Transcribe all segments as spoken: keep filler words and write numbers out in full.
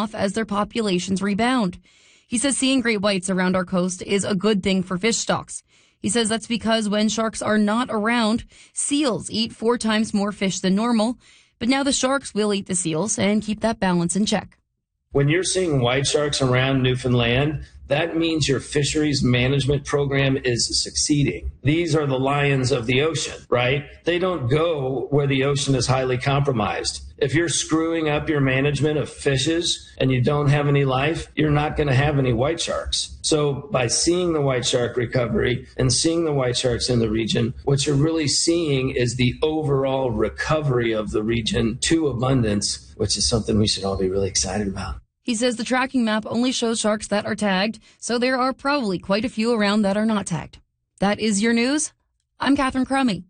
off as their populations rebound. He says seeing great whites around our coast is a good thing for fish stocks. He says that's because when sharks are not around, seals eat four times more fish than normal. But now the sharks will eat the seals and keep that balance in check. When you're seeing white sharks around Newfoundland, that means your fisheries management program is succeeding. These are the lions of the ocean, right? They don't go where the ocean is highly compromised. If you're screwing up your management of fishes and you don't have any life, you're not going to have any white sharks. So by seeing the white shark recovery and seeing the white sharks in the region, what you're really seeing is the overall recovery of the region to abundance, which is something we should all be really excited about. He says the tracking map only shows sharks that are tagged, so there are probably quite a few around that are not tagged. That is your news. I'm Catherine Crummy.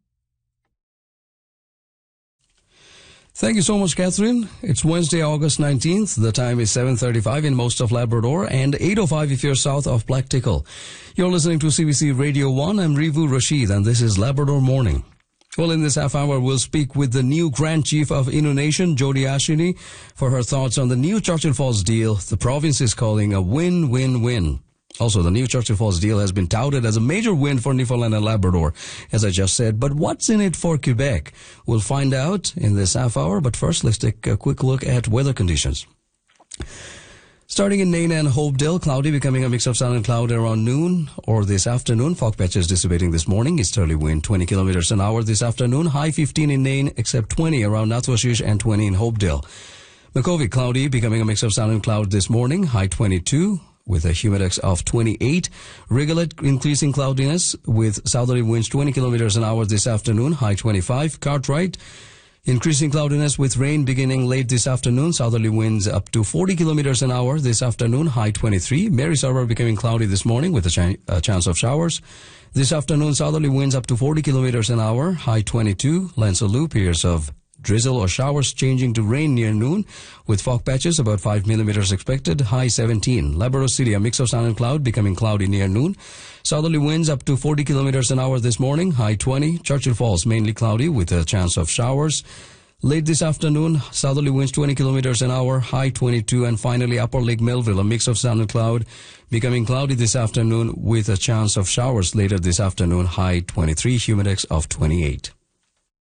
Thank you so much, Catherine. It's Wednesday, August nineteenth. The time is seven thirty-five in most of Labrador and eight oh five if you're south of Black Tickle. You're listening to C B C Radio one. I'm Rivu Rashid, and this is Labrador Morning. Well, in this half hour, we'll speak with the new Grand Chief of Innu Nation, Jody Ashini, for her thoughts on the new Churchill Falls deal the province is calling a win-win-win. Also, the new Churchill Falls deal has been touted as a major win for Newfoundland and Labrador, as I just said. But what's in it for Quebec? We'll find out in this half hour. But first, let's take a quick look at weather conditions. Starting in Nain and Hopedale, cloudy, becoming a mix of sun and cloud around noon or this afternoon. Fog patches dissipating this morning. Easterly wind twenty kilometers an hour this afternoon. High fifteen in Nain, except twenty around Natwashish and twenty in Hopedale. Makuvik, cloudy, becoming a mix of sun and cloud this morning. High twenty-two with a humidex of twenty-eight. Rigolet, increasing cloudiness with southerly winds twenty kilometers an hour this afternoon. High twenty-five. Cartwright, increasing cloudiness with rain beginning late this afternoon. Southerly winds up to forty kilometers an hour this afternoon. High twenty-three. Mary's Harbour becoming cloudy this morning with a, ch- a chance of showers. This afternoon, southerly winds up to forty kilometers an hour. High twenty-two. Lansaloo, appears of drizzle or showers changing to rain near noon with fog patches about five millimeters expected. High seventeen. Labrador City, a mix of sun and cloud, becoming cloudy near noon. Southerly winds up to forty kilometers an hour this morning. High twenty. Churchill Falls, mainly cloudy with a chance of showers. Late this afternoon, southerly winds twenty kilometers an hour. High twenty-two. And finally, Upper Lake Melville, a mix of sun and cloud, becoming cloudy this afternoon with a chance of showers later this afternoon. High twenty-three. Humidex of twenty-eight.